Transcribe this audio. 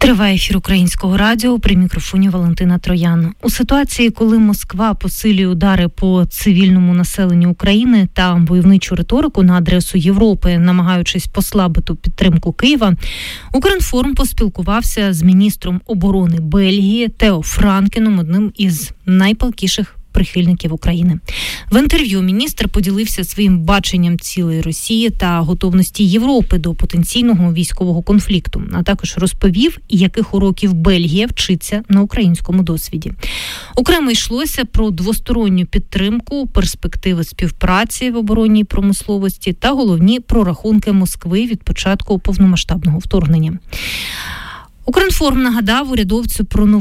Триває ефір Українського радіо, при мікрофоні Валентина Троян. У ситуації, коли Москва посилює удари по цивільному населенню України та войовничу риторику на адресу Європи, намагаючись послабити підтримку Києва, Укрінформ поспілкувався з міністром оборони Бельгії Тео Франкеном, одним із найпалкіших прихильників України. В інтерв'ю міністр поділився своїм баченням цілої Росії та готовності Європи до потенційного військового конфлікту, а також розповів, яких уроків Бельгія вчиться на українському досвіді. Окремо йшлося про двосторонню підтримку, перспективи співпраці в оборонній промисловості та головні прорахунки Москви від початку повномасштабного вторгнення. Укрінформ нагадав урядовцю про